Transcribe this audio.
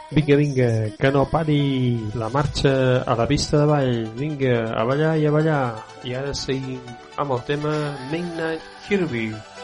Vinga, vinga, que no pari la marxa a la pista de ball. Vinga, a ballar i a ballar. I ara seguim amb el tema Midnight Kirby.